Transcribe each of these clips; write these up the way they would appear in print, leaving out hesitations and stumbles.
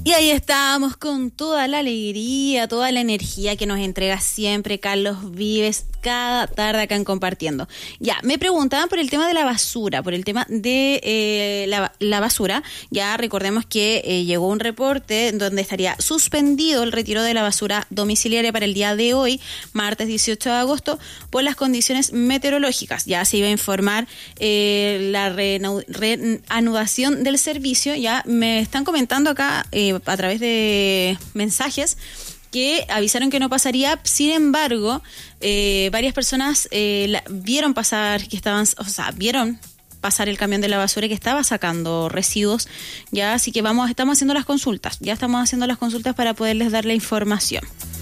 Y ahí estábamos con toda la alegría, toda la energía que nos entrega siempre Carlos Vives cada tarde acá en Compartiendo. Ya, me preguntaban por el tema de la basura, por el tema de la basura. Ya recordemos que llegó un reporte donde estaría suspendido el retiro de la basura domiciliaria para el día de hoy, martes 18 de agosto, por las condiciones meteorológicas. Ya se iba a informar la reanudación del servicio. Ya me están comentando acá a través de mensajes que avisaron que no pasaría. Sin embargo, varias personas vieron pasar vieron pasar el camión de la basura que estaba sacando residuos. Ya, así que estamos haciendo las consultas. Ya estamos haciendo las consultas para poderles dar la información.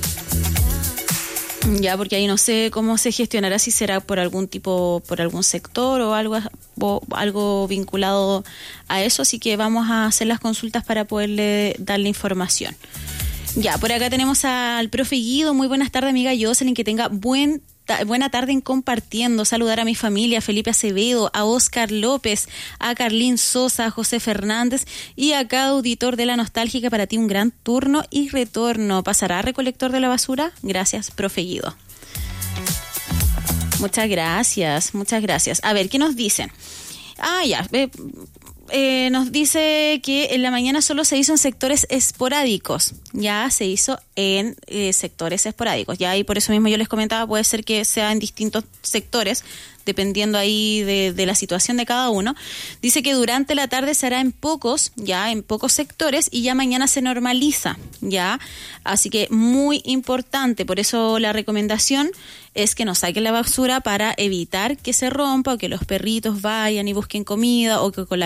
Ya, porque ahí no sé cómo se gestionará, si será por algún sector o algo vinculado a eso, así que vamos a hacer las consultas para poderle dar la información. Ya, por acá tenemos al profe Guido. Muy buenas tardes, amiga Jocelyn, que tenga buena tarde en Compartiendo. Saludar a mi familia, a Felipe Acevedo, a Oscar López, a Carlín Sosa, a José Fernández y a cada auditor de La Nostálgica. Para ti un gran turno y retorno. ¿Pasará recolector de la basura? Gracias, profe Guido. Muchas gracias. A ver, ¿qué nos dicen? Nos dice que en la mañana solo se hizo en sectores esporádicos. Ya se hizo en sectores esporádicos. Ya, y por eso mismo yo les comentaba, puede ser que sea en distintos sectores, dependiendo ahí de la situación de cada uno. Dice que durante la tarde se hará en pocos sectores, y ya mañana se normaliza, ya. Así que muy importante, por eso la recomendación es que no saquen la basura para evitar que se rompa, o que los perritos vayan y busquen comida, o que con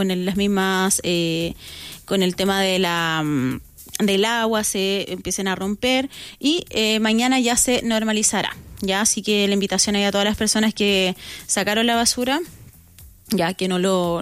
el tema del agua se empiecen a romper, y mañana ya se normalizará. Ya, así que la invitación hay a todas las personas que sacaron la basura, ya que no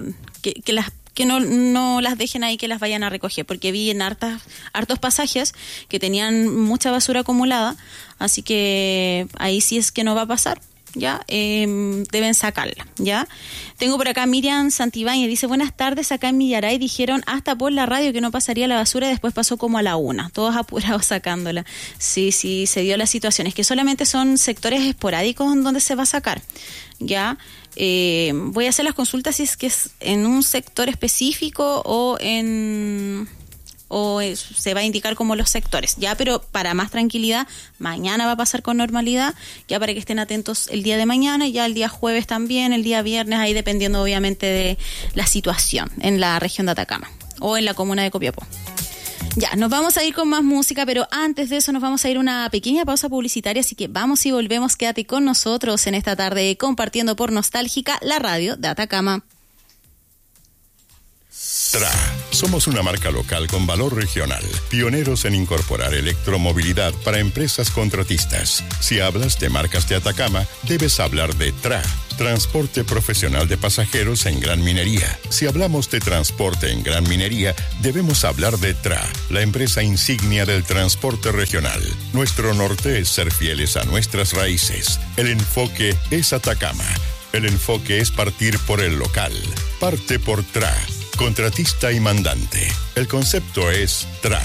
las dejen ahí, que las vayan a recoger, porque vi en hartos pasajes que tenían mucha basura acumulada, así que ahí sí es que no va a pasar. Ya, deben sacarla, ya. Tengo por acá Miriam Santibáñez, dice: buenas tardes, acá en Millaray dijeron hasta por la radio que no pasaría la basura, y después pasó como a la 1, todos apurados sacándola. Sí, se dio la situación, es que solamente son sectores esporádicos en donde se va a sacar, ya. Voy a hacer las consultas si es que es en un sector específico o se va a indicar como los sectores, ya, pero para más tranquilidad, mañana va a pasar con normalidad, ya, para que estén atentos el día de mañana, y ya el día jueves también, el día viernes, ahí dependiendo obviamente de la situación en la región de Atacama o en la comuna de Copiapó. Ya, nos vamos a ir con más música, pero antes de eso nos vamos a ir a una pequeña pausa publicitaria, así que vamos y volvemos. Quédate con nosotros en esta tarde Compartiendo por Nostálgica, la radio de Atacama. Tra. Somos una marca local con valor regional, pioneros en incorporar electromovilidad para empresas contratistas. Si hablas de marcas de Atacama, debes hablar de Tra, transporte profesional de pasajeros en gran minería. Si hablamos de transporte en gran minería, debemos hablar de Tra, la empresa insignia del transporte regional. Nuestro norte es ser fieles a nuestras raíces. El enfoque es Atacama. El enfoque es partir por el local. Parte por Tra. Contratista y mandante. El concepto es Tra.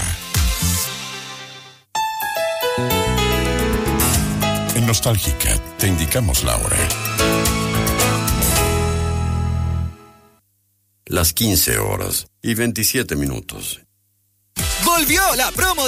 En Nostálgica te indicamos la hora. Las 15 horas y 27 minutos. Volvió la promo